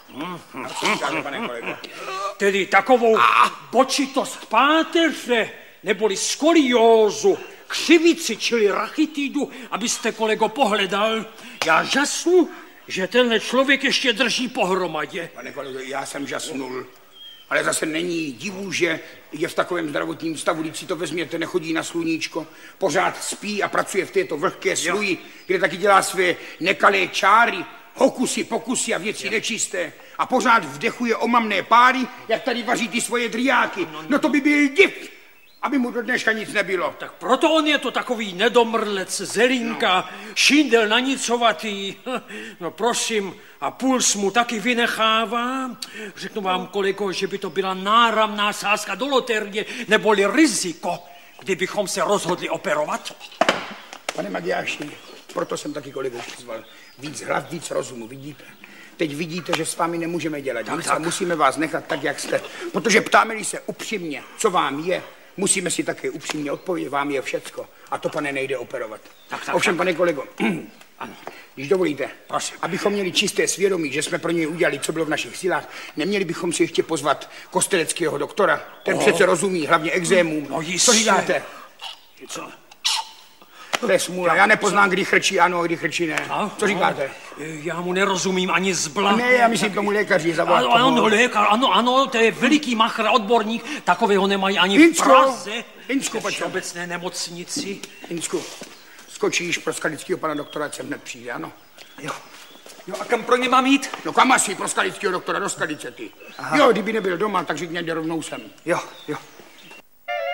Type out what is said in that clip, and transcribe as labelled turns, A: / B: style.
A: Pane kolego?
B: Tedy takovou bočitost páteře, neboli skoliózu, křivici, čili rachitidu, abyste, kolego, pohledal. Já žasnu, že tenhle člověk ještě drží pohromadě.
A: Pane kolego, já jsem žasnul. Ale zase není divu, že je v takovém zdravotním stavu, když si to vezměte, nechodí na sluníčko, pořád spí a pracuje v této vlhké sluji, kde taky dělá své nekalé čáry, hokusy, pokusy a věci nečisté. A pořád vdechuje omamné páry, jak tady vaří ty svoje driáky. No to by byl div, aby mu do dneška nic nebylo.
B: Tak proto on je to takový nedomrlec, zelinka, šindel nanicovatý. No prosím, a puls mu taky vynechává. Řeknu vám, kolego, že by to byla náramná sázka do loterie, neboli riziko, kdybychom se rozhodli operovat.
A: Pane Magyáši, proto jsem taky kolegu přizval. Víc hlav, víc rozumu, vidíte? Teď vidíte, že s vámi nemůžeme dělat nic a musíme vás nechat tak, jak jste. Protože ptáme-li se upřímně, co vám je, musíme si také upřímně odpovědět, vám je všecko. A to, pane, nejde operovat. Ovšem, pane kolego, když dovolíte, abychom měli čisté svědomí, že jsme pro něj udělali, co bylo v našich silách, neměli bychom si ještě pozvat kosteleckého doktora. Ten přece rozumí, hlavně exémům.
B: No
A: co říkáte?
B: Co?
A: To je smůla. Já nepoznám, kdy chrčí ano, kdy chrčí ne. Co říkáte?
B: Já mu nerozumím ani zbla.
A: Ne, já myslím tomu lékaři zavolat.
B: Ano, lékař, ano, to je veliký machr, odborník, takového nemají ani v Praze.
A: Insku,
B: v obecné nemocnici.
A: Insku, skočíš pro skalického pana doktora, ať sem hned přijde, ano?
C: Jo, a kam pro ně mám jít?
A: No kam asi pro skalického doktora, do Skalice ty. Aha. Jo, kdyby nebyl doma, tak řekněte rovnou sem.
C: Jo.